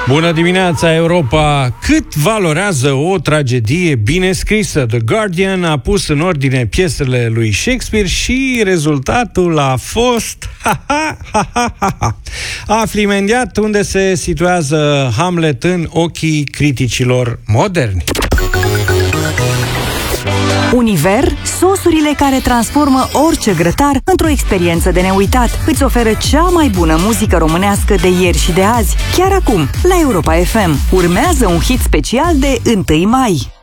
Bună dimineața, Europa! Cât valorează o tragedie bine scrisă? The Guardian a pus în ordine piesele lui Shakespeare și rezultatul a fost... Afli imediat unde se situează Hamlet în ochii criticilor moderni. Univer, sosurile care transformă orice grătar într-o experiență de neuitat. Îți oferă cea mai bună muzică românească de ieri și de azi. Chiar acum, la Europa FM. Urmează un hit special de 1 mai.